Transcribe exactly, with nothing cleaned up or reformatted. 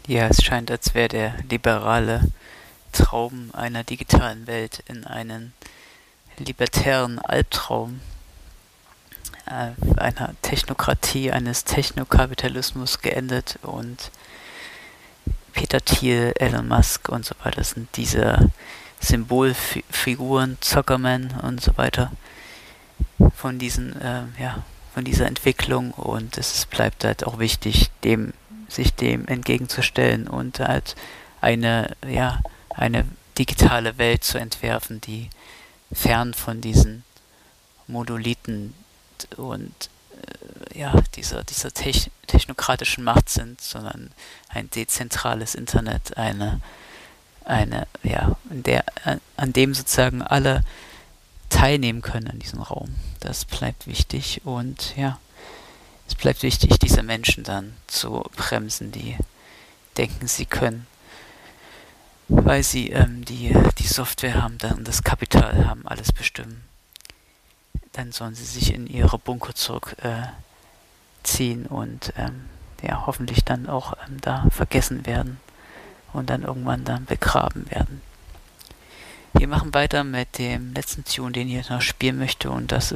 Ja, es scheint, als wäre der liberale Traum einer digitalen Welt in einen libertären Albtraum äh, einer Technokratie, eines Technokapitalismus geendet, und Peter Thiel, Elon Musk und so weiter sind diese Symbolfiguren, Zuckerman und so weiter von diesen, äh, ja, von dieser Entwicklung, und es bleibt halt auch wichtig, dem, sich dem entgegenzustellen und halt eine, ja, eine digitale Welt zu entwerfen, die fern von diesen Monolithen und äh, ja, dieser, dieser tech technokratischen Macht sind, sondern ein dezentrales Internet, eine, eine, ja, in der, an, an dem sozusagen alle teilnehmen können an diesem Raum. Das bleibt wichtig, und ja, es bleibt wichtig, diese Menschen dann zu bremsen, die denken, sie können, weil sie ähm, die, die Software haben, dann das Kapital haben, alles bestimmen. Dann sollen sie sich in ihre Bunker zurückziehen äh, und ähm, ja, hoffentlich dann auch ähm, da vergessen werden und dann irgendwann dann begraben werden. Wir machen weiter mit dem letzten Tune, den ich noch spielen möchte, und das